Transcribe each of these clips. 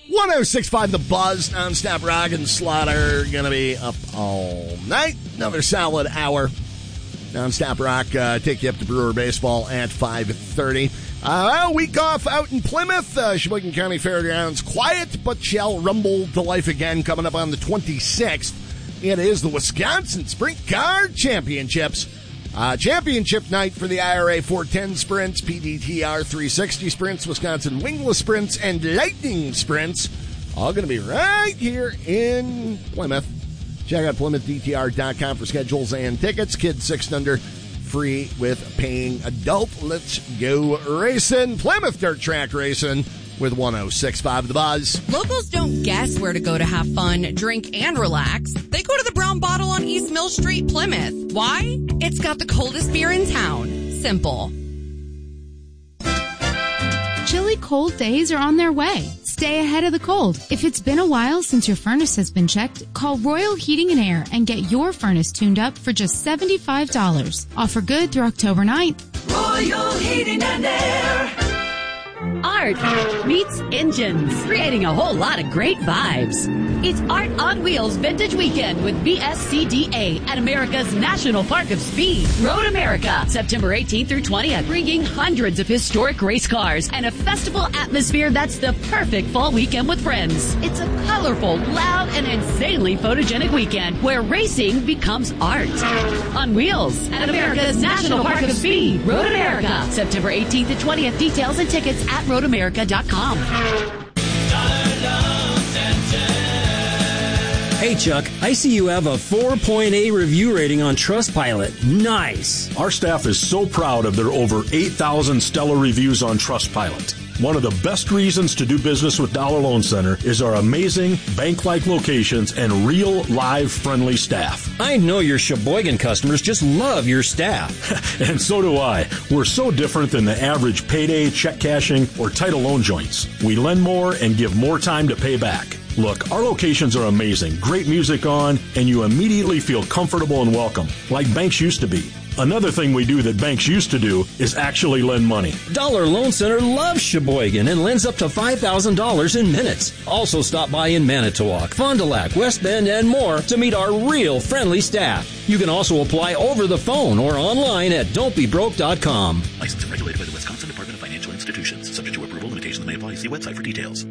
106.5 The Buzz, non-stop rock and slaughter. Going to be up all night. Another solid hour. Non-stop rock, take you up to Brewer Baseball at 5:30. Week off out in Plymouth. Sheboygan County Fairgrounds, quiet but shall rumble to life again coming up on the 26th. It is the Wisconsin Sprint Car Championships. Championship night for the IRA 410 sprints, PDTR 360 sprints, Wisconsin Wingless sprints, and Lightning sprints. All going to be right here in Plymouth. Check out PlymouthDTR.com for schedules and tickets. Kids 6 and under, free with paying adult. Let's go racing. Plymouth Dirt Track Racing with 106.5 The Buzz. Locals don't guess where to go to have fun, drink, and relax. They go to the Brown Bottle on East Mill Street, Plymouth. Why? It's got the coldest beer in town. Simple. Chilly cold days are on their way. Stay ahead of the cold. If it's been a while since your furnace has been checked, call Royal Heating and Air and get your furnace tuned up for just $75. Offer good through October 9th. Royal Heating and Air. Art meets engines, creating a whole lot of great vibes. It's Art on Wheels Vintage Weekend with VSCDA at America's National Park of Speed, Road America, September 18th through 20th, bringing hundreds of historic race cars and a festival atmosphere that's the perfect fall weekend with friends. It's a colorful, loud, and insanely photogenic weekend where racing becomes art. On Wheels at America's National Park of Speed, Road America, September 18th to 20th. Details and tickets at roadamerica.com. Hey, Chuck, I see you have a 4.8 review rating on Trustpilot. Nice. Our staff is so proud of their over 8,000 stellar reviews on Trustpilot. One of the best reasons to do business with Dollar Loan Center is our amazing bank-like locations and real, live, friendly staff. I know your Sheboygan customers just love your staff. And so do I. We're so different than the average payday, check cashing, or title loan joints. We lend more and give more time to pay back. Look, our locations are amazing, great music on, and you immediately feel comfortable and welcome, like banks used to be. Another thing we do that banks used to do is actually lend money. Dollar Loan Center loves Sheboygan and lends up to $5,000 in minutes. Also stop by in Manitowoc, Fond du Lac, West Bend, and more to meet our real friendly staff. You can also apply over the phone or online at don'tbebroke.com. Licensed and regulated by the Wisconsin Department of Financial Institutions. Subject to approval, limitations may apply. See website for details.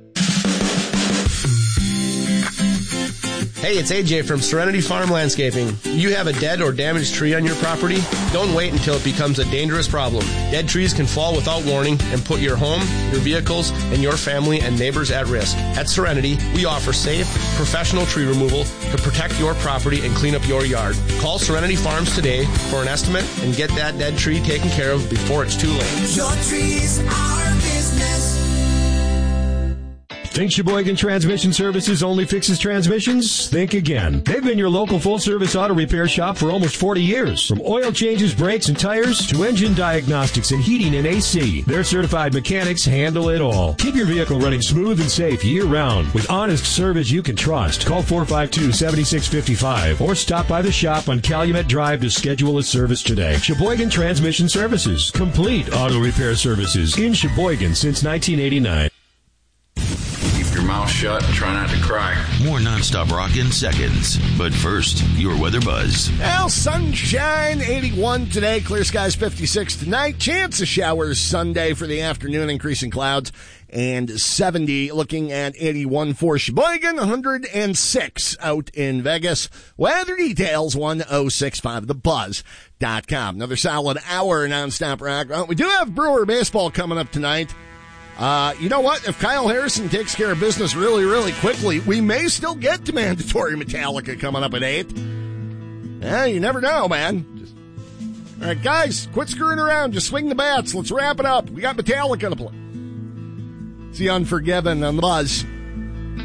Hey, it's AJ from Serenity Farm Landscaping. You have a dead or damaged tree on your property? Don't wait until it becomes a dangerous problem. Dead trees can fall without warning and put your home, your vehicles, and your family and neighbors at risk. At Serenity, we offer safe, professional tree removal to protect your property and clean up your yard. Call Serenity Farms today for an estimate and get that dead tree taken care of before it's too late. Your trees are business. Think Sheboygan Transmission Services only fixes transmissions? Think again. They've been your local full-service auto repair shop for almost 40 years. From oil changes, brakes, and tires to engine diagnostics and heating and AC, their certified mechanics handle it all. Keep your vehicle running smooth and safe year-round with honest service you can trust. Call 452-7655 or stop by the shop on Calumet Drive to schedule a service today. Sheboygan Transmission Services. Complete auto repair services in Sheboygan since 1989. Mouth shut and try not to cry. More nonstop rock in seconds. But first, your weather buzz. Well, sunshine, 81 today. Clear skies, 56 tonight. Chance of showers Sunday for the afternoon. Increasing clouds. And 70, looking at 81 for Sheboygan, 106 out in Vegas. Weather details, 1065thebuzz.com. Another solid hour nonstop rock. We do have Brewer baseball coming up tonight. You know what? If Kyle Harrison takes care of business really, really quickly, we may still get to mandatory Metallica coming up at 8. Yeah, you never know, man. All right, guys, quit screwing around. Just swing the bats. Let's wrap it up. We got Metallica to play. It's the Unforgiven on the Buzz.